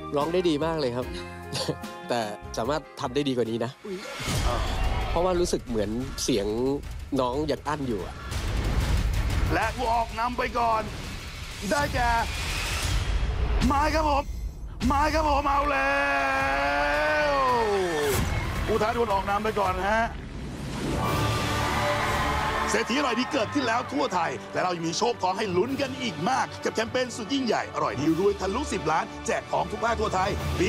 ร้องได้ดีมากเลยครับ แต่สามารถทำได้ดีกว่านี้นะเพราะว่ารู้สึกเหมือนเสียงน้องยังอั้นอยู่และผู้ออกนำไปก่อนได้แก่ไม้ครับผมเอาแล้วผู้ท้าดวลออกนำไปก่อนฮะเศรษฐีอร่อยดีเกิดขึ้นแล้วทั่วไทยและเรายังมีโชคทองให้ลุ้นกันอีกมากกับแคมเปญสุดยิ่งใหญ่อร่อยดีรวยทะลุ10 ล้านแจกของทุกภาคทั่วไทยปี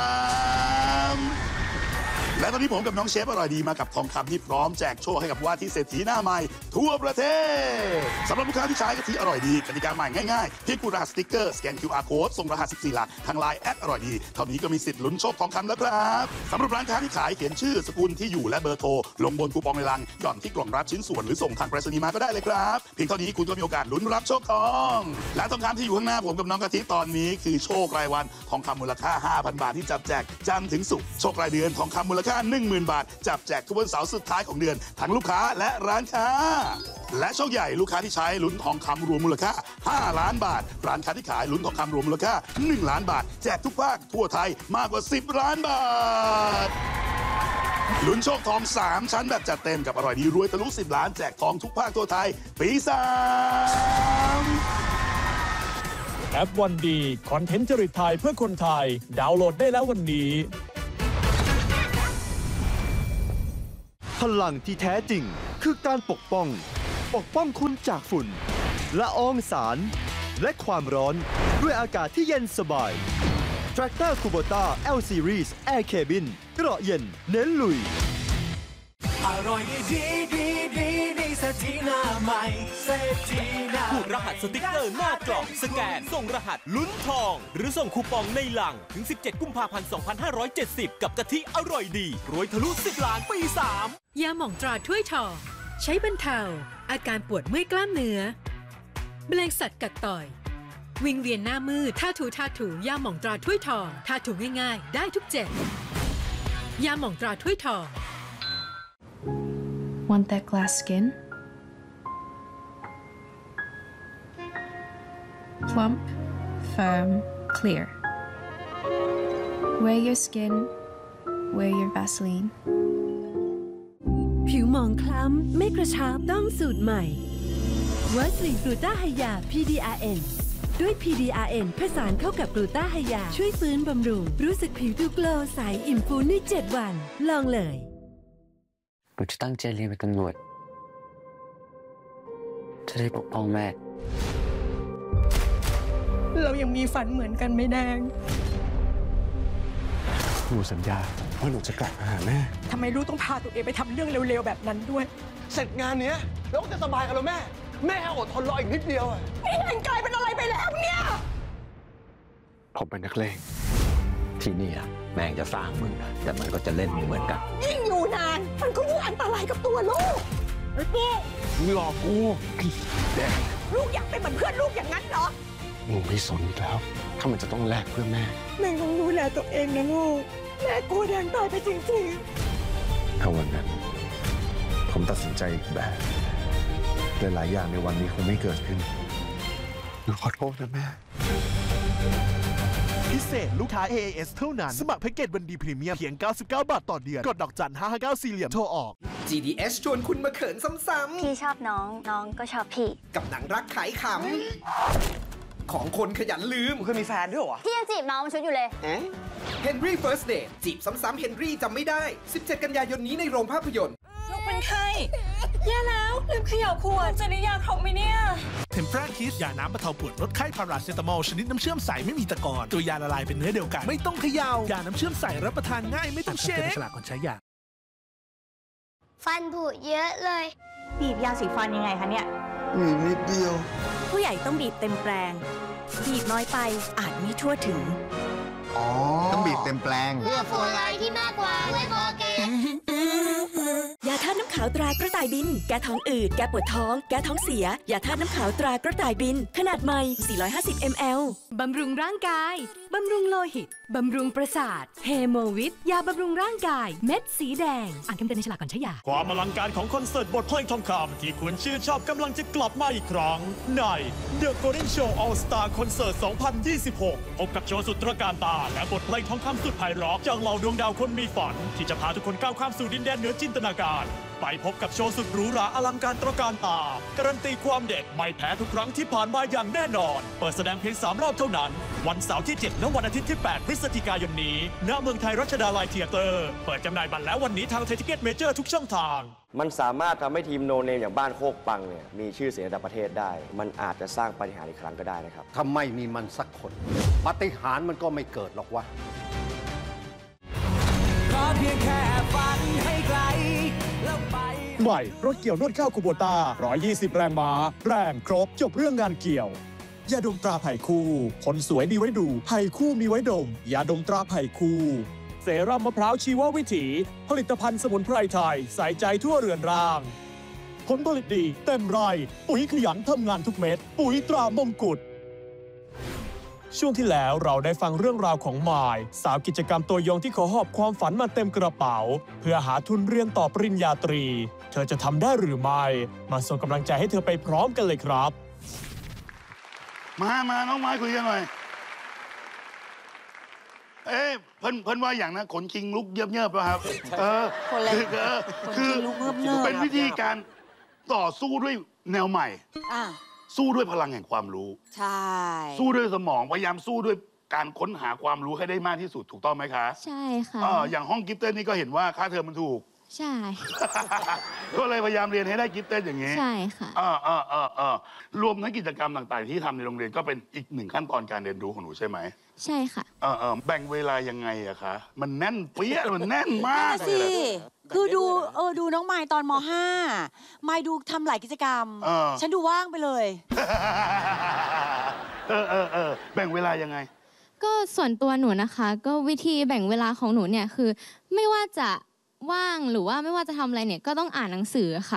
3และตอนนี้ผมกับน้องเชฟอร่อยดีมากับทองคำที่พร้อมแจกโชคให้กับว่าที่เศรษฐีหน้าใหม่ทั่วประเทศสำหรับลูกค้าที่ใช้กะทิอร่อยดีกติกาใหม่ง่ายๆเพียงกดรหัสสติ๊กเกอร์สแกน QR Code ส่งรหัส14 หลักทางไลน์อร่อยดีเท่านี้ก็มีสิทธิ์ลุ้นโชคทองคำแล้วครับสำหรับร้านค้าที่ขายเขียนชื่อสกุลที่อยู่และเบอร์โทรลงบนคูปองในลังหย่อนที่กล่องรับชิ้นส่วนหรือส่งทางไปรษณีย์มาก็ได้เลยครับเพียงเท่านี้คุณก็มีโอกาสลุ้นรับโชคทองและทองคำที่อยู่ข้างหน้าผมกับน้องกะทิตอนนี้คือโชครายวันทองคำมูลค่า 5,000 บาทที่จับแจกจันทร์ถึงศุกร์โชครายเดือนทองคำมูลค่า 10,000 บาทจับแจกทุกวันเสาร์สุดท้ายของเดือนทั้งลูกค้าและร้านค้าและโชคใหญ่ลูกค้าที่ใช้ลุ้นทองคำรวมมูลค่า5 ล้านบาทร้านค้าที่ขายลุ้นทองคำรวมมูลค่า1 ล้านบาทแจกทุกภาคทั่วไทยมากกว่า10 ล้านบาทลุ้นโชคทอง3ชั้นแบบจัดเต็มกับอร่อยดีรวยทะลุ10 ล้านแจกทองทุกภาคทั่วไทยปี 3 แอปวันดีคอนเทนต์จริตไทยเพื่อคนไทยดาวน์โหลดได้แล้ววันนี้พลังที่แท้จริงคือการปกป้องคุณจากฝุ่นละอองสารและความร้อนด้วยอากาศที่เย็นสบาย Tractor Kubota L Series Air Cabin เกราะเย็นเน้นลุยอร่อยดีเศรษฐีหน้าใหม่เศรษฐีหน้าพูดรหัสสติ๊กเกอร์หน้ากล่องสแกนส่งรหัสลุ้นทองหรือส่งคูปองในลังถึง17 กุมภาพันธ์ 2570กับกะทิอร่อยดีรวยทะลุ10 ล้านปี 3 ยาหม่องตราถ้วยทองใช้บรรเทาอาการปวดเมื่อยกล้ามเนื้อแมลงสัตว์กัดต่อยวิงเวียนหน้ามืดทาถูยาหม่องตราถ้วยทองทาถูง่ายๆได้ทุกเจ็บยาหม่องตราถ้วยทอง Want that glass skin? Plump, firm, clear. Wear your skin, wear your Vaseline. ผิวหมองคล้ำไม่กระชับต้องสูตรใหม่วัสลีนกลูต้าไฮยา PDRN ด้วย PDRN ผสานเข้ากับกลูต้าไฮยาช่วยฟื้นบำรุงรู้สึกผิวดูโกลว์ใสอิ่มฟูใน7 วันลองเลยหนูจะตั้งใจเรียนเป็นตำรวจจะได้ปกป้องแม่เรายังมีฝันเหมือนกันไหมแดงหนูสัญญาว่าหนูจะกลับมาหาแม่ทำไมลูกต้องพาตัวเองไปทำเรื่องเร็วๆแบบนั้นด้วยเสร็จงานเนี้ยเราก็จะสบายกันแล้วแม่อดทนรออีกนิดเดียวนี่แดงกลายเป็นอะไรไปแล้วเนี่ยผมเป็นนักเลงที่นี่แม่งจะสร้างมึงแต่มันก็จะเล่นมึงเหมือนกันยิ่งอยู่นานมันก็ยิ่งอันตรายกับตัวลูกไอ้ปุ๊มึงหลอกกูแดงลูกอยากเป็นเหมือนเพื่อนลูกอย่างนั้นเหรอหนูไม่สนอีกแล้วถ้ามันจะต้องแลกเพื่อแม่ต้องดูแลตัวเองนะลูกแม่กลัวแดงตายไปจริงๆถ้าวันนั้นผมตัดสินใจอีกแบบหลายๆอย่างในวันนี้คงไม่เกิดขึ้นหนูขอโทษนะแม่พิเศษลูกค้า AIS เท่านั้นสมัครแพ็กเกจวันดีพรีเมียมเพียง99 บาทต่อเดือนกดดอกจัน559 4เหลี่ยมโทรออก GDS ชวนคุณมาเขินซ้ำๆพี่ชอบน้องก็ชอบพี่กับหนังรักขายขำของคนขยันลืมเคยมีแฟนด้วยเหรอพี่ยังจีบน้องชุดอยู่เลย Henry First Date จีบซ้ำๆ Henry จำไม่ได้17 กันยายนนี้ในโรงภาพยนตร์ลูกเป็นไข้แย่แล้วลืมเขย่าขวดจะได้ยาครบไหมเนี่ยเทมเพราคิสยาน้ำบรรเทาปวดลดไข้พาราเซตามอลชนิดน้ำเชื่อมใสไม่มีตะกอนตัวยาละลายเป็นเนื้อเดียวกันไม่ต้องเขย่ายาน้ำเชื่อมใสรับประทานง่ายไม่ต้องเช็คฉลากก่อนใช้ยาฟันผุเยอะเลยบีบยาสีฟันยังไงคะเนี่ยนิดเดียวผู้ใหญ่ต้องบีบเต็มแปลงบีบน้อยไปอาจไม่ทั่วถึงต้องบีบเต็มแปลงเพื่อฟลูออไรด์ที่มากกว่าด้วยคอแกนยาธาตุน้ำขาวตรากระต่ายบินแก้ท้องอืดแก้ปวดท้องแก้ท้องเสียยาธาตุน้ำขาวตรากระต่ายบินขนาดใหม่450 ml บำรุงร่างกายบำรุงโลหิตบำรุงประสาทเฮโมวิทยาบำรุงร่างกายเม็ดสีแดงอ่านคำเตือนในฉลากก่อนใช้ยาความอลังการของคอนเสิร์ตบทเพลงทองคำที่คุณชื่นชอบกำลังจะกลับมาอีกครั้งใน The Golden Show All Star Concert 2026 พบกับโชว์สุดตระการตาและบทเพลงทองคำสุดไพเราะจากเหล่าดวงดาวคนมีฝันที่จะพาทุกคนก้าวข้ามสู่ดินแดนเหนือจินตนาการไปพบกับโชว์สุดหรูหราอลังการตระการตาการันตีความเด็ดไม่แพ้ทุกครั้งที่ผ่านมาอย่างแน่นอนเปิดแสดงเพียง3 รอบเท่านั้นวันเสาร์ที่ 7 และวันอาทิตย์ที่ 8 พฤศจิกายนนี้ณเมืองไทยรัชดาลัยเธียเตอร์เปิดจำหน่ายบัตรแล้ววันนี้ทางไทยทิเก็ตเมเจอร์ทุกช่องทางมันสามารถทำให้ทีมโนเนมอย่างบ้านโคกปังเนี่ยมีชื่อเสียงระดับประเทศได้มันอาจจะสร้างปาฏิหาริย์อีกครั้งก็ได้นะครับถ้าไม่มีมันสักคนปาฏิหาริย์มันก็ไม่เกิดหรอกวะขอเพียงแค่ฝันให้ไกลแล้วไปใหม่รถเกี่ยวนวดข้าวคูโบต้า120 แรงม้าแรงครบจบเรื่องงานเกี่ยวยาดมตราไผ่คู่คนสวยมีไว้ดูไผ่คู่มีไว้ดมยาดมตราไผ่คู่เซรั่มมะพร้าวชีววิถีผลิตภัณฑ์สมุนไพรไทยใส่ใจทั่วเรือนร่างผลผลิตดีเต็มไร่ปุ๋ยขยันทำงานทุกเม็ดปุ๋ยตรามงกุฎช่วงที่แล้วเราได้ฟังเรื่องราวของมายสาวกิจกรรมตัวยงที่ขอหอบความฝันมาเต็มกระเป๋าเพื่อหาทุนเรียนต่อปริญญาตรีเธอจะทำได้หรือไม่มาส่งกำลังใจให้เธอไปพร้อมกันเลยครับมาน้องไม้คุยกันหน่อยเพิ่นว่าอย่างนะขนคิงลุกเยิบๆป่ะครับคือเป็นวิธีการต่อสู้ด้วยแนวใหม่สู้ด้วยพลังแห่งความรู้ใช่สู้ด้วยสมองพยายามสู้ด้วยการค้นหาความรู้ให้ได้มากที่สุดถูกต้องไหมคะใช่ค่ะอย่างห้องกิฟเต้นนี่ก็เห็นว่าค่าเทอมมันถูกใช่ก็เลยพยายามเรียนให้ได้กิฟเต้นอย่างนี้ใช่ค่ะรวมทั้งกิจกรรมต่างๆที่ทำในโรงเรียนก็เป็นอีก1ขั้นตอนการเรียนรู้ของหนูใช่ไหมใช่ค่ะแบ่งเวลายังไงอะคะมันแน่นเปี้ยมันแน่นมากสิคือดูน้องไมค์ตอนม.5 ไมค์ดูทำหลายกิจกรรมฉันดูว่างไปเลยแบ่งเวลายังไงก็ส่วนตัวหนูนะคะก็วิธีแบ่งเวลาของหนูเนี่ยคือไม่ว่าจะว่างหรือว่าไม่ว่าจะทำอะไรเนี่ยก็ต้องอ่านหนังสือค่ะ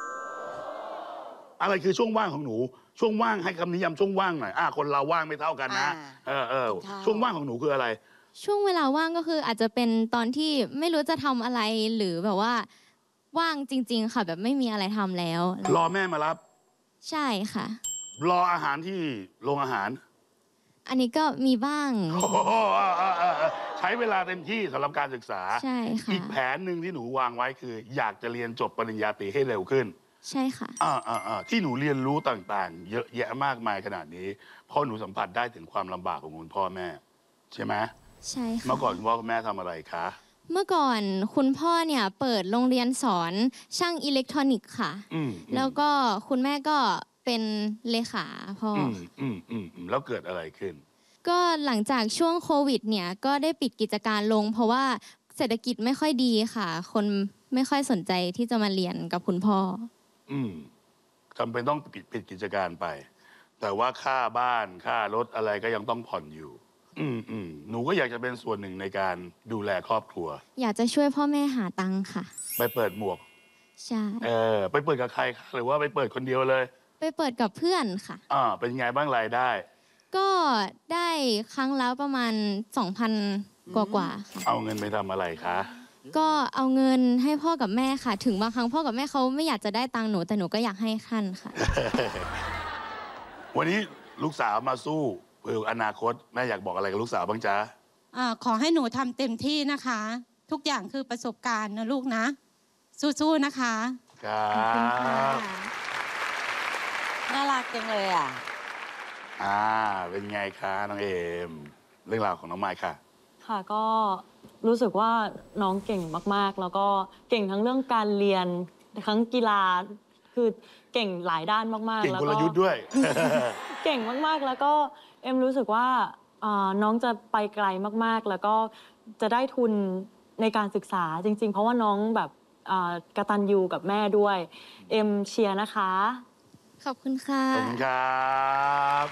อะไรคือช่วงว่างของหนูช่วงว่างให้คำนิยามช่วงว่างหน่อยคนเราว่างไม่เท่ากันนะช่วงว่างของหนูคืออะไรช่วงเวลาว่างก็คืออาจจะเป็นตอนที่ไม่รู้จะทำอะไรหรือแบบว่าว่างจริงๆค่ะแบบไม่มีอะไรทำแล้วรอแม่มารับใช่ค่ะรออาหารที่โรงอาหารอันนี้ก็มีบ้างใช้เวลาเต็มที่สำหรับการศึกษาใช่ค่ะอีกแผนหนึ่งที่หนูวางไว้คืออยากจะเรียนจบปริญญาตรีให้เร็วขึ้นใช่ค่ะที่หนูเรียนรู้ต่างๆเยอะแยะมากมายขนาดนี้เพราะหนูสัมผัสได้ถึงความลำบากของคุณพ่อแม่ใช่ไหมใช่ค่ะเมื่อก่อนคุณพ่อคุณแม่ทำอะไรคะเมื่อก่อนคุณพ่อเนี่ยเปิดโรงเรียนสอนช่างอิเล็กทรอนิกส์ค่ะแล้วก็คุณแม่ก็เป็นเลขาพ่อแล้วเกิดอะไรขึ้นก็หลังจากช่วงโควิดเนี่ยก็ได้ปิดกิจการลงเพราะว่าเศรษฐกิจไม่ค่อยดีค่ะคนไม่ค่อยสนใจที่จะมาเรียนกับคุณพ่อจำเป็นต้องปิดกิจการไปแต่ว่าค่าบ้านค่ารถอะไรก็ยังต้องผ่อนอยู่หนูก็อยากจะเป็นส่วนหนึ่งในการดูแลครอบครัวอยากจะช่วยพ่อแม่หาตังค์ค่ะไปเปิดหมวกใช่ไปเปิดกับใครหรือว่าไปเปิดคนเดียวเลยไปเปิดกับเพื่อนค่ะเป็นไงบ้างรายได้ก็ได้ครั้งแล้วประมาณ 2,000 กว่าค่ะเอาเงินไปทำอะไรคะก็เอาเงินให้พ่อกับแม่ค่ะถึงบางครั้งพ่อกับแม่เขาไม่อยากจะได้ตังค์หนูแต่หนูก็อยากให้ท่านค่ะวันนี้ลูกสาวมาสู้เพื่ออนาคตแม่อยากบอกอะไรกับลูกสาวบ้างจ๊ะขอให้หนูทำเต็มที่นะคะทุกอย่างคือประสบการณ์นะลูกนะสู้ๆนะคะครับน่ารักจังเลยเป็นไงคะน้องเอมเรื่องราวของน้องไมค์ค่ะค่ะก็รู้สึกว่าน้องเก่งมากๆแล้วก็เก่งทั้งเรื่องการเรียนทั้งกีฬาคือเก่งหลายด้านมากๆเก่งกลยุทธ์ด้วยเก่งมากๆแล้วก็เอ็มรู้สึกว่าน้องจะไปไกลมากๆแล้วก็จะได้ทุนในการศึกษาจริงๆเพราะว่าน้องแบบกตัญญูกับแม่ด้วยเอ็มเชียร์นะคะขอบคุณค่ะขอบคุณครับ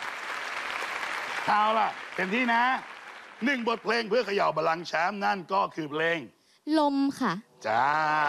เอาล่ะเต็มที่นะ1 บทเพลงเพื่อเขย่าบัลลังก์แชมป์นั่นก็คือเพลงลมค่ะจ้า